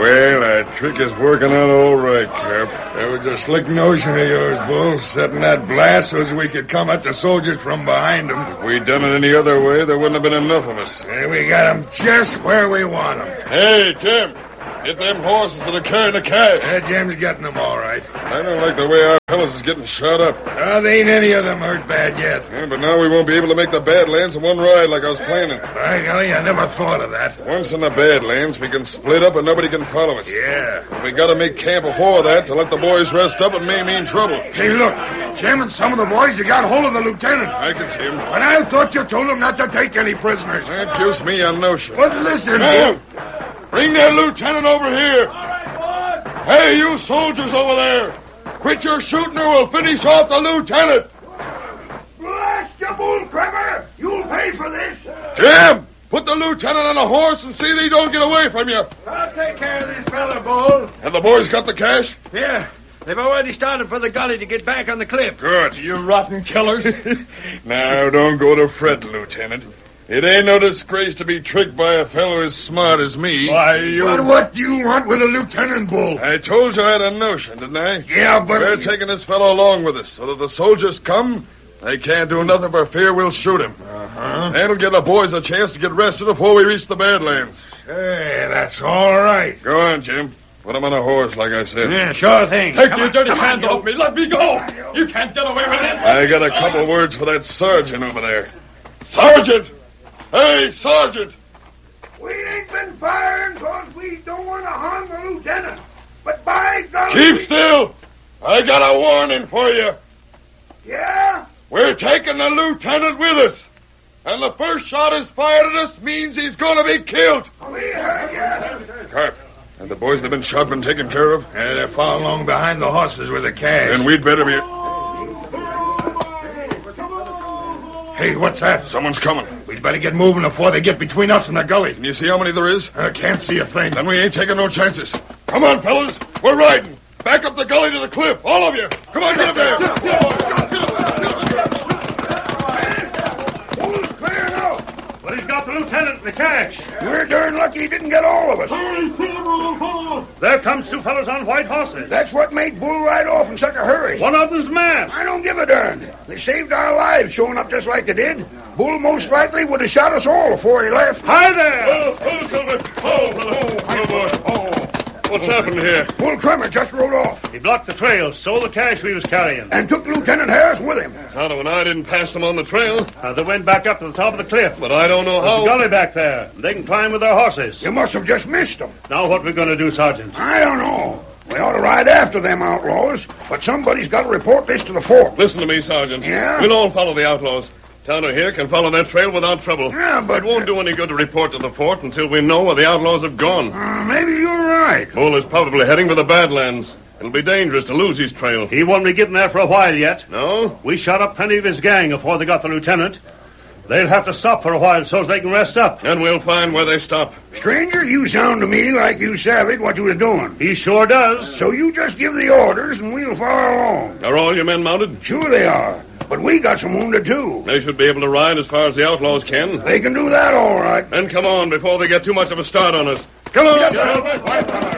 Well, that trick is working out all right, Carp. That was a slick notion of yours, Bull, setting that blast so as we could come at the soldiers from behind them. If we'd done it any other way, there wouldn't have been enough of us. Yeah, we got them just where we want them. Hey, Jim, get them horses that are carrying the cash. Jim's getting them all right. I don't like the way our fellas is getting shot up. There ain't any of them hurt bad yet. Yeah, but now we won't be able to make the Badlands in one ride like I was planning. By golly, I never thought of that. Once in the Badlands, we can split up and nobody can follow us. Yeah. But we gotta make camp before that to let the boys rest up. It may mean trouble. Hey, look. Jim and some of the boys, you got hold of the lieutenant. I can see him. But I thought you told him not to take any prisoners. That gives me a notion. But listen, Jim, bring that lieutenant over here. Hey, you soldiers over there. Quit your shooting or we'll finish off the lieutenant. Blast you, Bull Crummer! You'll pay for this. Jim, put the lieutenant on a horse and see that he don't get away from you. I'll take care of this fella, Bull. Have the boys got the cash? Yeah. They've already started for the gully to get back on the cliff. Good. You rotten killers. Now, don't go to fret, Lieutenant. It ain't no disgrace to be tricked by a fellow as smart as me. Why, you... But what do you want with a lieutenant, Bull? I told you I had a notion, didn't I? Yeah, but... We're taking this fellow along with us, so that the soldiers come, they can't do nothing for fear we'll shoot him. Uh-huh. That'll give the boys a chance to get rested before we reach the Badlands. Hey, that's all right. Go on, Jim. Put him on a horse, like I said. Yeah, sure thing. Take your dirty hands off me. Let me go. You can't get away with it. I got a couple words for that sergeant over there. Sergeant! Hey, Sergeant! We ain't been firing because we don't want to harm the lieutenant. But by golly... Keep still! I got a warning for you. Yeah? We're taking the lieutenant with us. And the first shot is fired at us means he's going to be killed. We heard you. Carp, have the boys that have been shot been taken care of? Yeah, they're far along behind the horses with the cash. Then we'd better be... Hey, what's that? Someone's coming. We'd better get moving before they get between us and the gully. Can you see how many there is? I can't see a thing. Then we ain't taking no chances. Come on, fellas. We're riding. Back up the gully to the cliff. All of you. Come on, get up there. Who's clearing out? But he's got the lieutenant and the cash. We're darn lucky he didn't get all of us. There comes two fellows on white horses. That's what made Bull ride off in such a hurry. One of them's masked. I don't give a darn. They saved our lives showing up just like they did. Bull most likely would have shot us all before he left. Hi there. What's happened here? Bull Crummer just rode off He blocked the trail, stole the cash we was carrying. and took Lieutenant Harris with him. Tonto and I didn't pass them on the trail, They went back up to the top of the cliff. but I don't know There's a how. gully back there. They can climb with their horses. You must have just missed them. Now what we going to do, Sergeant? I don't know. We ought to ride after them outlaws, but somebody's got to report this to the fort. Listen to me, Sergeant. Yeah? We'll all follow the outlaws. Tonto here can follow that trail without trouble. Yeah, but... It won't do any good to report to the fort until we know where the outlaws have gone. Maybe you're right. Bull is probably heading for the Badlands. It'll be dangerous to lose his trail. He won't be getting there for a while yet. No? We shot up plenty of his gang before they got the lieutenant. They'll have to stop for a while so they can rest up. And we'll find where they stop. Stranger, you sound to me like you savvy what you was doing. He sure does. So you just give the orders and we'll follow along. Are all your men mounted? Sure they are. But we got some wounded, too. They should be able to ride as far as the outlaws can. They can do that all right. Then come on before they get too much of a start on us. Come on!